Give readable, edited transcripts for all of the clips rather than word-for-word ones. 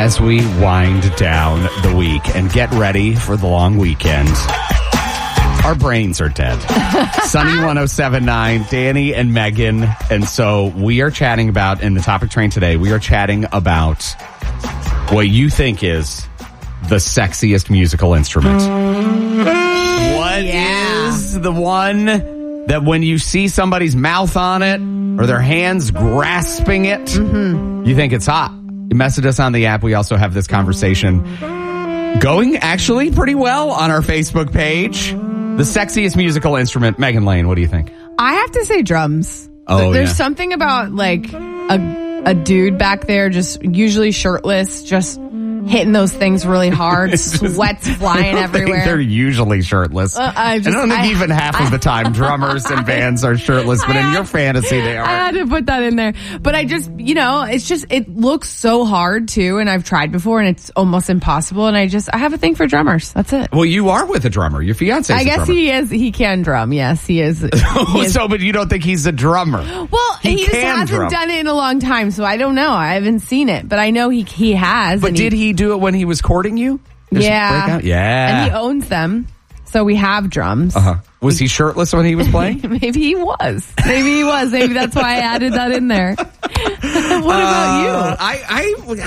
as we wind down the week and get ready for the long weekend. Our brains are dead. Sunny 107.9, Danny and Megan. And so we are chatting about, in the topic train today, we are chatting about what you think is the sexiest musical instrument. What is the one that when you see somebody's mouth on it or their hands grasping it, you think it's hot? You message us on the app. We also have this conversation going actually pretty well on our Facebook page. The sexiest musical instrument. Megan Lane, what do you think? I have to say drums. Oh, There's something about like a dude back there just usually shirtless, just hitting those things really hard, sweat's flying everywhere. They're usually shirtless. I don't think even half of the time drummers and bands are shirtless, but in your fantasy they are. I had to put that in there. But I just, it looks so hard too, and I've tried before and it's almost impossible, and I have a thing for drummers. That's it. Well, you are with a drummer. Your fiance is a drummer. I guess he can drum. Yes, he is. So, but you don't think he's a drummer? Well, he just hasn't done it in a long time, so I don't know. I haven't seen it, but I know he has. But did he do it when he was courting you? Yeah. Yeah. And he owns them. So we have drums. Was he shirtless when he was playing? Maybe he was. Maybe that's why I added that in there. What about you?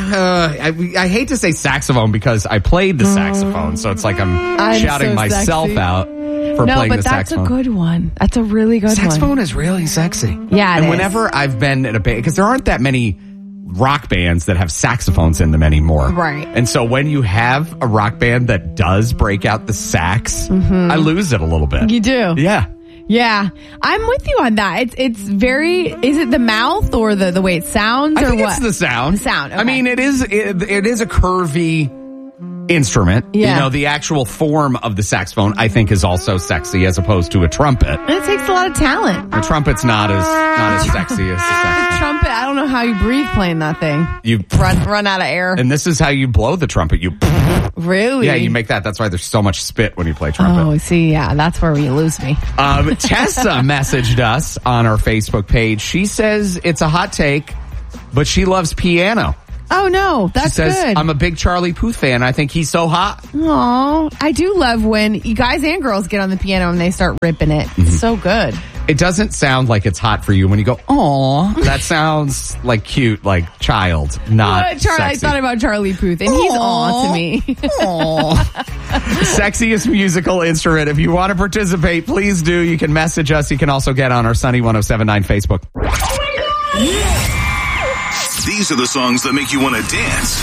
I hate to say saxophone because I played the saxophone, so it's like I'm shouting so myself sexy. out for playing the saxophone. No, but that's a good one. That's a really good one. Saxophone is really sexy. Yeah, and whenever I've been in a band, because there aren't that many rock bands that have saxophones in them anymore. Right. And so when you have a rock band that does break out the sax, I lose it a little bit. You do? Yeah. Yeah. I'm with you on that. It's very, is it the mouth or the way it sounds I or think what? it's the sound. The sound. Okay. I mean, it is a curvy instrument. Yeah. The actual form of the saxophone I think is also sexy as opposed to a trumpet. And it takes a lot of talent. The trumpet's not as sexy as the saxophone. The trumpet, I don't know how you breathe playing that thing. You run out of air. And this is how you blow the trumpet. You really? Yeah, you make that. That's why there's so much spit when you play trumpet. Oh, see, yeah, that's where you lose me. Tessa messaged us on our Facebook page. She says it's a hot take, but she loves piano. Oh, no, that's she says, good. I'm a big Charlie Puth fan. I think he's so hot. Oh, I do love when guys and girls get on the piano and they start ripping it. It's so good. It doesn't sound like it's hot for you when you go, aw. That sounds like cute, like child, not sexy. I thought about Charlie Puth, and he's aw to me. Sexiest musical instrument. If you want to participate, please do. You can message us. You can also get on our Sunny 107.9 Facebook. These are the songs that make you want to dance.